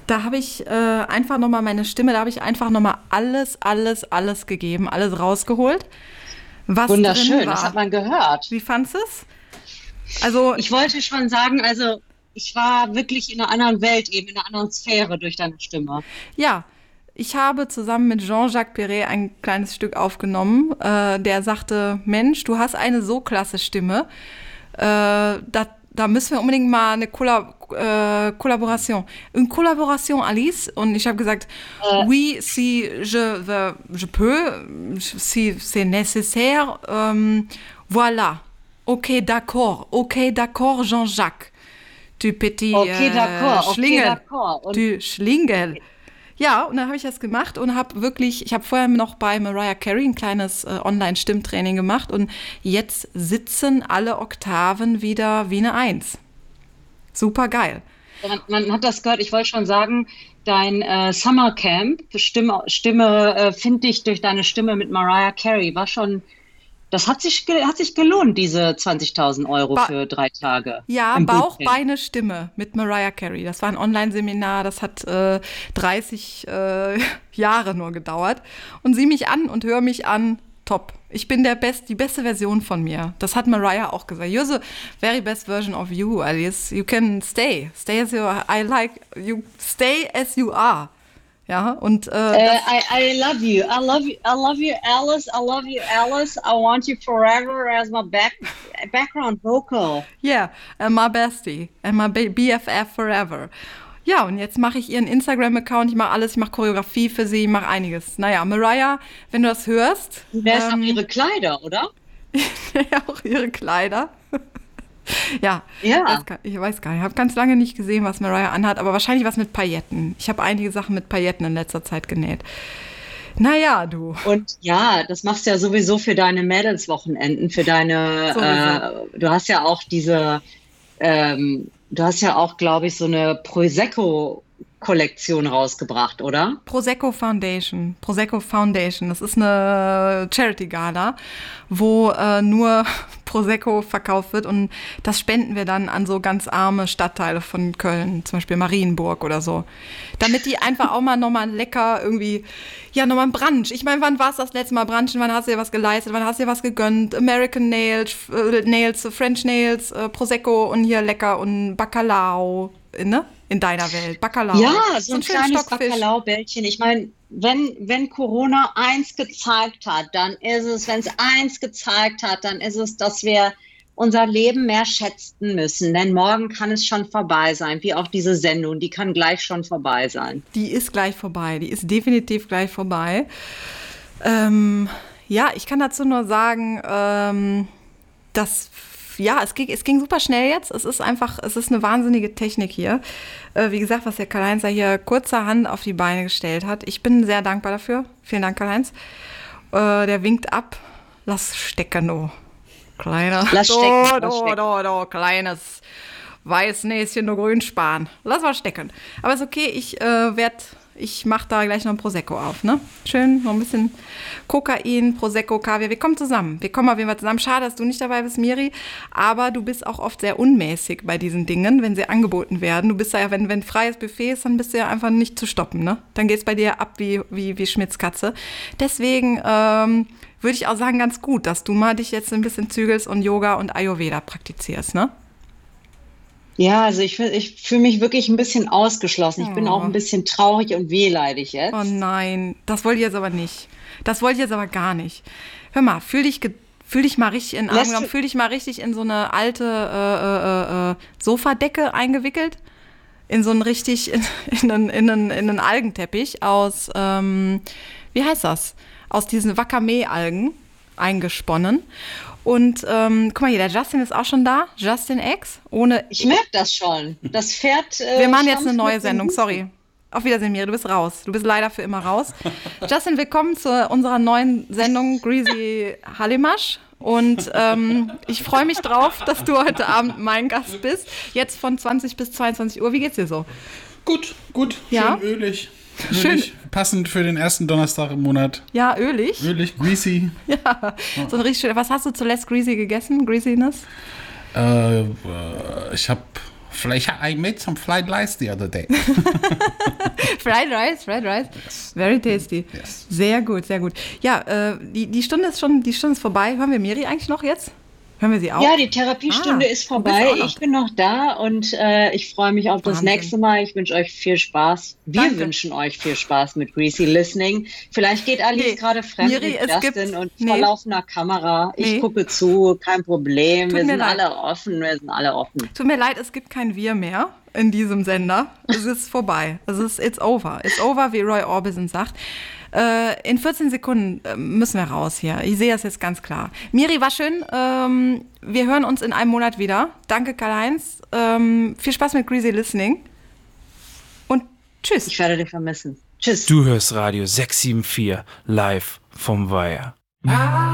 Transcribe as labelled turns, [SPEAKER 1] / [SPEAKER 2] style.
[SPEAKER 1] Da habe ich einfach nochmal meine Stimme, da habe ich einfach nochmal alles gegeben, alles rausgeholt, was drin
[SPEAKER 2] Wunderschön,
[SPEAKER 1] war.
[SPEAKER 2] das hat man gehört.
[SPEAKER 1] Wie fandst du es? Also,
[SPEAKER 2] Ich wollte schon sagen, also ich war wirklich in einer anderen Welt, eben in einer anderen Sphäre durch deine Stimme.
[SPEAKER 1] ja, ich habe zusammen mit Jean-Jacques Perret ein kleines Stück aufgenommen. Der sagte, Mensch, du hast eine so klasse Stimme. Da müssen wir unbedingt mal eine Kollaboration. Une Collaboration, Alice. Und ich habe gesagt,
[SPEAKER 2] Äh,
[SPEAKER 1] oui, si je peux, si c'est nécessaire, voilà. Ok, d'accord, Jean-Jacques. Du petit
[SPEAKER 2] okay,
[SPEAKER 1] Schlingel.
[SPEAKER 2] d'accord. Und
[SPEAKER 1] Du Schlingel. Ja, und dann habe ich das gemacht und ich habe vorher noch bei Mariah Carey ein kleines Online-Stimmtraining gemacht und jetzt sitzen alle Oktaven wieder wie eine Eins. Super geil.
[SPEAKER 2] man hat das gehört, ich wollte schon sagen, dein Summercamp, Stimme finde ich durch deine Stimme mit Mariah Carey, war schon, das hat sich gelohnt, diese 20.000 €
[SPEAKER 1] Ba
[SPEAKER 2] für 3 Tage
[SPEAKER 1] ja,
[SPEAKER 2] im
[SPEAKER 1] Bauch,
[SPEAKER 2] Bootcamp.
[SPEAKER 1] Beine, Stimme mit Mariah Carey. Das war ein Online-Seminar, das hat 30 Jahre nur gedauert. Und sieh mich an und hör mich an, top. Ich bin die beste Version von mir. Das hat Mariah auch gesagt. You're the very best version of you, Alice. You can stay. Stay as you are. I like you. Stay as you are. Ja, und
[SPEAKER 2] I love you. I love you. I love you, Alice. I love you, Alice. I want you forever as my background vocal.
[SPEAKER 1] yeah, and my bestie and my BFF forever. Ja, und jetzt mache ich ihren Instagram-Account, ich mache alles, ich mache Choreografie für sie, ich mache einiges. Naja, Mariah, wenn du das hörst,
[SPEAKER 2] Du wärst auch ihre Kleider, oder?
[SPEAKER 1] ja, auch ihre Kleider. Ja,
[SPEAKER 2] Ja.
[SPEAKER 1] ich weiß gar nicht, ich habe ganz lange nicht gesehen, was Mariah anhat, aber wahrscheinlich was mit Pailletten. Ich habe einige Sachen mit Pailletten in letzter Zeit genäht. Naja, du,
[SPEAKER 2] Und ja, das machst du ja sowieso für deine Mädelswochenenden, für
[SPEAKER 1] sowieso.
[SPEAKER 2] du hast ja auch du hast ja auch, glaube ich, so eine Prosecco-Kollektion rausgebracht, oder?
[SPEAKER 1] Prosecco Foundation, das ist eine Charity-Gala, wo nur Prosecco verkauft wird und das spenden wir dann an so ganz arme Stadtteile von Köln, zum Beispiel Marienburg oder so. Damit die einfach auch mal nochmal lecker irgendwie, ja, nochmal ein Brunch. Ich meine, wann war es das letzte Mal Brunchen? Wann hast du dir was geleistet? Wann hast du dir was gegönnt? American Nails, French Nails, Prosecco und hier lecker und Bacalao, ne? In deiner Welt. Bacalao.
[SPEAKER 2] Ja, so
[SPEAKER 1] So
[SPEAKER 2] ein
[SPEAKER 1] ein schönen
[SPEAKER 2] kleines
[SPEAKER 1] Stockfisch.
[SPEAKER 2] Bacalao-Bällchen. Ich meine, wenn Corona eins gezeigt hat, dann ist es, wenn es eins gezeigt hat, dann ist es, dass wir unser Leben mehr schätzen müssen. Denn morgen kann es schon vorbei sein, wie auch diese Sendung, die kann gleich schon vorbei sein.
[SPEAKER 1] Die ist gleich vorbei. Die ist definitiv gleich vorbei. Ja, ich kann dazu nur sagen, dass ja, es ging super schnell jetzt. Es ist eine wahnsinnige Technik hier. Wie gesagt, was der Karl-Heinz ja hier kurzerhand auf die Beine gestellt hat. Ich bin sehr dankbar dafür. Vielen Dank, Karl-Heinz. Der winkt ab. Lass stecken, du. Kleiner.
[SPEAKER 2] Lass stecken.
[SPEAKER 1] Kleines Weißnäschen, du Grünspan. Lass mal stecken. Aber ist okay, ich mach da gleich noch ein Prosecco auf, ne? Schön, noch ein bisschen Kokain, Prosecco, Kaviar. Wir kommen zusammen. Wir kommen auf jeden Fall zusammen. Schade, dass du nicht dabei bist, Miri. Aber du bist auch oft sehr unmäßig bei diesen Dingen, wenn sie angeboten werden. Du bist da ja, wenn freies Buffet ist, dann bist du ja einfach nicht zu stoppen, ne? Dann geht's bei dir ab wie Schmitz Katze. Deswegen würde ich auch sagen, ganz gut, dass du mal dich jetzt ein bisschen zügelst und Yoga und Ayurveda praktizierst, ne?
[SPEAKER 2] Ja, also ich fühle mich wirklich ein bisschen ausgeschlossen. Ich bin auch
[SPEAKER 1] Oh.
[SPEAKER 2] ein bisschen traurig und wehleidig
[SPEAKER 1] Oh
[SPEAKER 2] jetzt.
[SPEAKER 1] nein, das wollte ich jetzt aber nicht. Das wollte ich jetzt aber gar nicht. Hör mal, fühl dich mal richtig in den Arm
[SPEAKER 2] Lässt
[SPEAKER 1] genommen,
[SPEAKER 2] du,
[SPEAKER 1] fühl dich mal richtig in so eine alte Sofadecke eingewickelt. In so einen richtig, in einen Algenteppich aus, wie heißt das? Aus diesen Wakame-Algen eingesponnen. Und guck mal hier, der Justin ist auch schon da. Justin X. Ohne.
[SPEAKER 2] Ich merke das schon. Das Pferd
[SPEAKER 1] Wir machen jetzt eine
[SPEAKER 2] stampft
[SPEAKER 1] neue
[SPEAKER 2] mit den
[SPEAKER 1] Sendung, sorry.
[SPEAKER 2] Hufen.
[SPEAKER 1] Auf Wiedersehen, Miri, du bist raus. Du bist leider für immer raus. Justin, willkommen zu unserer neuen Sendung Greasy Hallimasch. Und ich freue mich drauf, dass du heute Abend mein Gast bist. Jetzt von 20 bis 22 Uhr. Wie geht's dir so?
[SPEAKER 3] Gut, gut,
[SPEAKER 1] Ja?
[SPEAKER 3] schön ölig.
[SPEAKER 1] Schön.
[SPEAKER 3] Ölig, passend für den ersten Donnerstag im Monat.
[SPEAKER 1] Ja, ölig.
[SPEAKER 3] Ölig, greasy.
[SPEAKER 1] Ja, so ein richtig schön. Was hast du zuletzt Greasy gegessen? Greasiness?
[SPEAKER 3] Äh, ich habe I made some fried rice the other day.
[SPEAKER 1] Fried Rice.
[SPEAKER 3] Yes.
[SPEAKER 1] Very tasty.
[SPEAKER 3] Yes.
[SPEAKER 1] Sehr gut. Ja, die Stunde ist vorbei. Hören wir Miri eigentlich noch jetzt? Hören wir sie auch?
[SPEAKER 2] Ja, die Therapiestunde ist
[SPEAKER 1] du bist
[SPEAKER 2] vorbei.
[SPEAKER 1] auch noch
[SPEAKER 2] Ich bin noch da und ich freue mich auf das
[SPEAKER 1] Wahnsinn.
[SPEAKER 2] nächste Mal. Ich wünsche euch viel Spaß. Wir
[SPEAKER 1] Danke.
[SPEAKER 2] wünschen euch viel Spaß mit Greasy Listening. Vielleicht geht Alice
[SPEAKER 1] Nee,
[SPEAKER 2] gerade fremd
[SPEAKER 1] Miri,
[SPEAKER 2] mit
[SPEAKER 1] es
[SPEAKER 2] Justin
[SPEAKER 1] gibt-
[SPEAKER 2] und
[SPEAKER 1] nee.
[SPEAKER 2] vor laufender Kamera. Ich
[SPEAKER 1] Nee.
[SPEAKER 2] gucke zu, kein Problem.
[SPEAKER 1] Tut
[SPEAKER 2] Wir
[SPEAKER 1] mir
[SPEAKER 2] sind
[SPEAKER 1] leid.
[SPEAKER 2] alle offen.
[SPEAKER 1] Tut mir leid, es gibt kein Wir mehr in diesem Sender. Es ist vorbei. It's over. It's over, wie Roy Orbison sagt. In 14 Sekunden müssen wir raus hier. Ich sehe das jetzt ganz klar. Miri, war schön. Wir hören uns in einem Monat wieder. Danke, Karl-Heinz. Viel Spaß mit Greasy Listening. Und tschüss.
[SPEAKER 2] Ich werde dich vermissen. Tschüss.
[SPEAKER 4] Du hörst Radio 674 live vom Weiher.